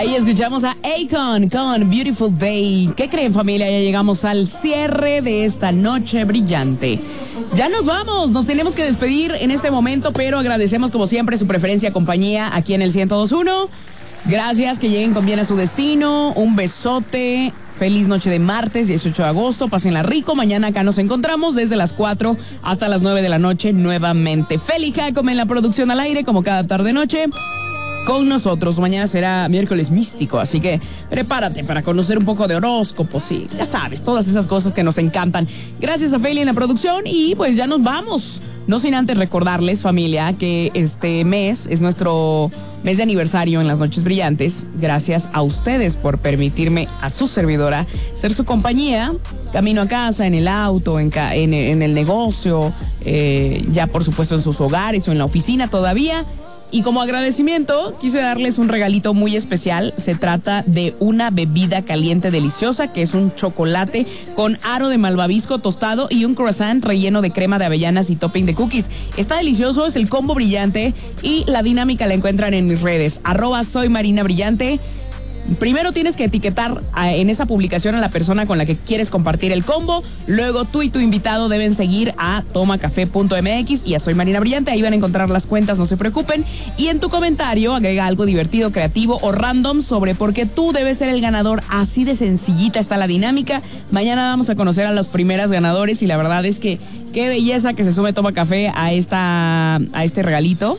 Ahí escuchamos a Akon con Beautiful Day. ¿Qué creen, familia? Ya llegamos al cierre de esta noche brillante. Ya nos vamos, nos tenemos que despedir en este momento, pero agradecemos como siempre su preferencia, compañía aquí en el 102.1. Gracias, que lleguen con bien a su destino. Un besote. Feliz noche de martes, 18 de agosto. Pásenla rico. Mañana acá nos encontramos desde las 4 hasta las 9 de la noche nuevamente. Feli Jacome en la producción al aire, como cada tarde-noche con nosotros. Mañana será miércoles místico, así que prepárate para conocer un poco de horóscopos y ya sabes, todas esas cosas que nos encantan. Gracias a Feli en la producción y pues ya nos vamos. No sin antes recordarles, familia, que este mes es nuestro mes de aniversario en las Noches Brillantes. Gracias a ustedes por permitirme, a su servidora, ser su compañía, camino a casa, en el auto, en el negocio, ya por supuesto en sus hogares o en la oficina todavía. Y como agradecimiento, quise darles un regalito muy especial. Se trata de una bebida caliente deliciosa, que es un chocolate con aro de malvavisco tostado y un croissant relleno de crema de avellanas y topping de cookies. Está delicioso, es el combo brillante y la dinámica la encuentran en mis redes. @soymarinabrillante. Primero tienes que etiquetar en esa publicación a la persona con la que quieres compartir el combo. Luego tú y tu invitado deben seguir a tomacafé.mx y a Soy Marina Brillante. Ahí van a encontrar las cuentas, no se preocupen. Y en tu comentario agrega algo divertido, creativo o random sobre por qué tú debes ser el ganador. Así de sencillita está la dinámica. Mañana vamos a conocer a los primeros ganadores y la verdad es que qué belleza que se sume Toma Café a este regalito.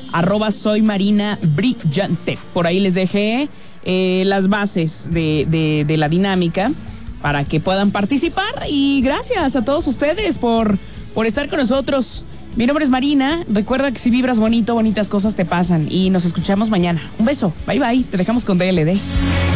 @soymarinabrillante. Por ahí les dejé las bases de la dinámica para que puedan participar y gracias a todos ustedes por estar con nosotros. Mi nombre es Marina, recuerda que si vibras bonito, bonitas cosas te pasan y nos escuchamos mañana. Un beso, bye bye, te dejamos con DLD.